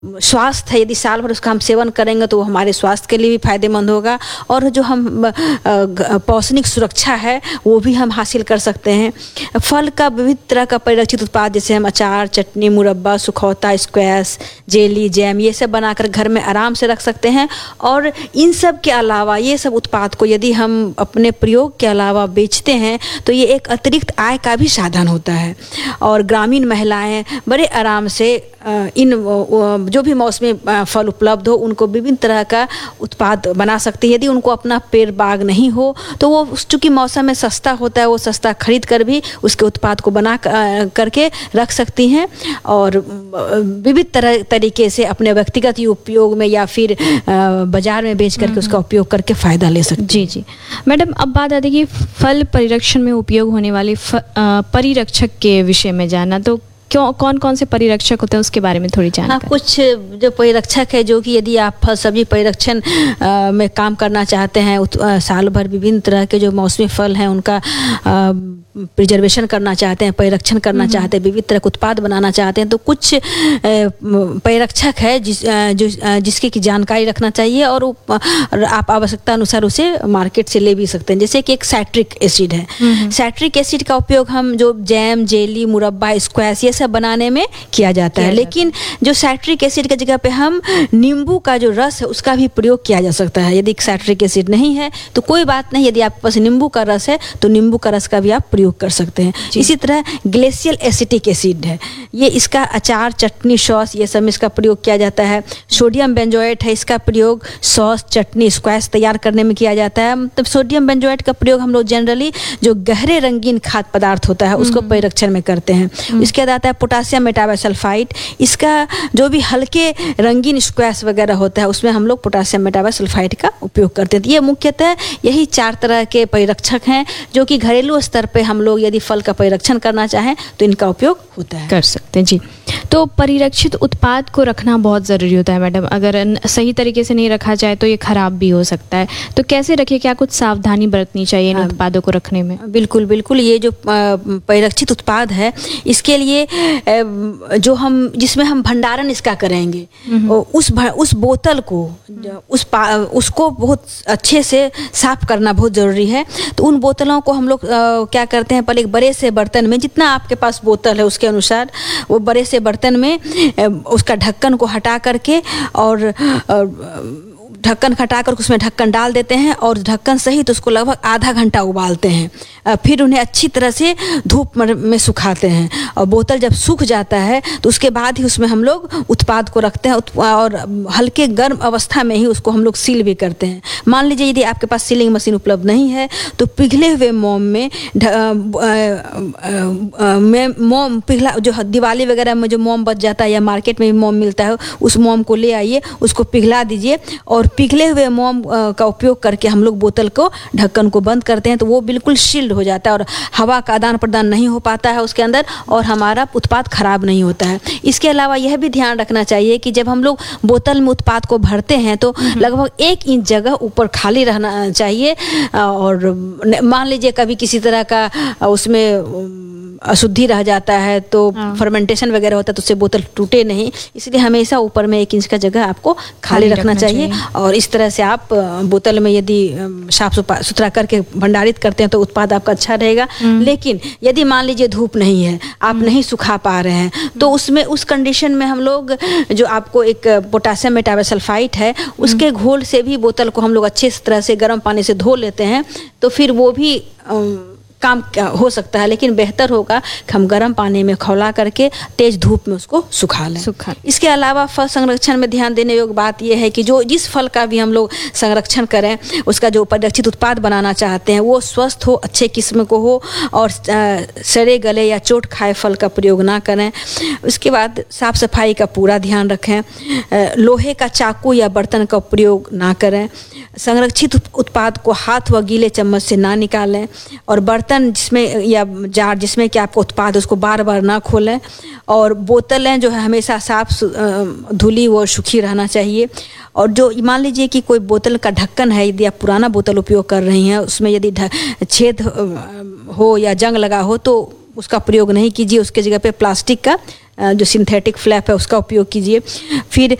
स्वास्थ्य है, यदि साल भर उसका हम सेवन करेंगे तो वो हमारे स्वास्थ्य के लिए भी फायदेमंद होगा, और जो हम पौष्टिक सुरक्षा है वो भी हम हासिल कर सकते हैं। फल का विविध तरह का परिरक्षित उत्पाद, जैसे हम अचार, चटनी, मुरब्बा, सुखौता, स्क्वैश, जेली, जैम, ये सब बनाकर घर में आराम से रख सकते हैं। और इन सब के अलावा ये सब उत्पाद को यदि हम अपने प्रयोग के अलावा बेचते हैं तो ये एक अतिरिक्त आय का भी साधन होता है। और ग्रामीण महिलाएं बड़े आराम से इन जो भी मौसमी फल उपलब्ध हो उनको विभिन्न तरह का उत्पाद बना सकती है। यदि उनको अपना पेड़ बाग नहीं हो तो वो चूँकि मौसम में सस्ता होता है, वो सस्ता खरीद कर भी उसके उत्पाद को बना करके रख सकती हैं और विविध तरीके से अपने व्यक्तिगत उपयोग में या फिर बाजार में बेच करके उसका उपयोग करके फ़ायदा ले सकती हैं। जी जी मैडम, अब बात आती है कि फल परिरक्षण में उपयोग होने वाले परिरक्षक के विषय में जाना, तो कौन कौन से परिरक्षक होते हैं उसके बारे में थोड़ी जानकारी। हाँ, कुछ जो परिरक्षक है जो कि यदि आप फल सब्जी परिरक्षण में काम करना चाहते हैं, साल भर विभिन्न तरह के जो मौसमी फल हैं उनका प्रिजर्वेशन करना चाहते हैं, परिरक्षण करना चाहते हैं, विविध तरह के उत्पाद बनाना चाहते हैं, तो कुछ परिरक्षक है जिसकी की जानकारी रखना चाहिए और आप आवश्यकता अनुसार उसे मार्केट से ले भी सकते हैं। जैसे कि एक साइट्रिक एसिड है। साइट्रिक एसिड का उपयोग हम जो जैम, जेली, मुरब्बा, स्क्वैश ये सब बनाने में किया जाता है, लेकिन जो साइट्रिक एसिड की जगह पे हम नींबू का जो रस है उसका भी प्रयोग किया जा सकता है। यदि साइट्रिक एसिड नहीं है तो कोई बात नहीं, यदि आपके पास नींबू का रस है तो नींबू का रस का भी आप प्रयोग कर सकते हैं। इसी तरह ग्लेशियल एसिटिक एसिड है, ये इसका अचार, चटनी, सॉस ये सब में इसका प्रयोग किया जाता है। सोडियम बेंजोएट है, इसका प्रयोग सॉस, चटनी, स्क्वैश तैयार करने में किया जाता है। मतलब सोडियम बेंजोएट का प्रयोग हम लोग जनरली जो गहरे रंगीन खाद्य पदार्थ होता है उसको परिरक्षण में करते हैं। इसके बाद आता है पोटासियम मेटाबाइसल्फाइड, इसका जो भी हल्के रंगीन स्क्वैश वगैरह होता है उसमें हम लोग पोटासियम मेटाबाइसल्फाइड का उपयोग करते हैं। ये मुख्यतः यही 4 तरह के परिरक्षक हैं जो कि घरेलू स्तर पे हम लोग यदि फल का परिरक्षण करना चाहें तो इनका उपयोग होता है, कर सकते हैं। जी, तो परिरक्षित उत्पाद को रखना बहुत ज़रूरी होता है मैडम, अगर सही तरीके से नहीं रखा जाए तो ये खराब भी हो सकता है, तो कैसे रखें, क्या कुछ सावधानी बरतनी चाहिए इन उत्पादों को रखने में? बिल्कुल बिल्कुल, ये जो परिरक्षित उत्पाद है इसके लिए जो हम जिसमें हम भंडारण इसका करेंगे उस बोतल को उसको बहुत अच्छे से साफ करना बहुत ज़रूरी है। तो उन बोतलों को हम लोग क्या करते हैं, पहले एक बड़े से बर्तन में, जितना आपके पास बोतल है उसके अनुसार वो बड़े से बर्तन में उसका ढक्कन को हटा करके और ढक्कन हटाकर उसमें ढक्कन डाल देते हैं और ढक्कन सहित उसको लगभग आधा घंटा उबालते हैं। फिर उन्हें अच्छी तरह से धूप में सुखाते हैं और बोतल जब सूख जाता है तो उसके बाद ही उसमें हम लोग उत्पाद को रखते हैं और हल्के गर्म अवस्था में ही उसको हम लोग सील भी करते हैं। मान लीजिए यदि आपके पास सीलिंग मशीन उपलब्ध नहीं है तो पिघले हुए मोम में मोम पिघला, जो दिवाली वगैरह में जो मोम बच जाता है या मार्केट में भी मोम मिलता है, उस मोम को ले आइए, उसको पिघला दीजिए और पिघले हुए मोम का उपयोग करके हम लोग बोतल को ढक्कन को बंद करते हैं तो वो बिल्कुल शील्ड हो जाता है और हवा का आदान प्रदान नहीं हो पाता है उसके अंदर और हमारा उत्पाद खराब नहीं होता है। इसके अलावा यह भी ध्यान रखना चाहिए कि जब हम लोग बोतल में उत्पाद को भरते हैं तो लगभग 1 इंच जगह ऊपर खाली रहना चाहिए। और मान लीजिए कभी किसी तरह का उसमें अशुद्धि रह जाता है तो फर्मेंटेशन वगैरह होता है तो उससे बोतल टूटे नहीं, इसलिए हमेशा ऊपर में 1 इंच का जगह आपको खाली रखना चाहिए। और इस तरह से आप बोतल में यदि साफ सुथरा करके भंडारित करते हैं तो उत्पाद आपका अच्छा रहेगा। लेकिन यदि मान लीजिए धूप नहीं है, आप नहीं सुखा पा रहे हैं तो उसमें उस कंडीशन में हम लोग जो आपको एक पोटासियम मेटाबाइसल्फाइड है उसके घोल से भी बोतल को हम लोग अच्छे तरह से गर्म पानी से धो लेते हैं तो फिर वो भी काम हो सकता है, लेकिन बेहतर होगा कि हम गर्म पानी में खौला करके तेज धूप में उसको सुखा लें। इसके अलावा फल संरक्षण में ध्यान देने योग्य बात यह है कि जो जिस फल का भी हम लोग संरक्षण करें उसका जो परिरक्षित उत्पाद बनाना चाहते हैं वो स्वस्थ हो, अच्छे किस्म को हो और सड़े गले या चोट खाए फल का प्रयोग ना करें। उसके बाद साफ सफाई का पूरा ध्यान रखें, लोहे का चाकू या बर्तन का प्रयोग ना करें, संरक्षित उत्पाद को हाथ व गीले चम्मच से ना निकालें और बर्तन जिसमें या जार जिसमें कि आपको उत्पाद उसको बार बार ना खोलें और बोतलें जो है हमेशा साफ धुली व सूखी रहना चाहिए। और जो मान लीजिए कि कोई बोतल का ढक्कन है, यदि आप पुराना बोतल उपयोग कर रही हैं उसमें यदि छेद हो या जंग लगा हो तो उसका प्रयोग नहीं कीजिए, उसके जगह पे प्लास्टिक का जो सिंथेटिक फ्लैप है उसका उपयोग कीजिए। फिर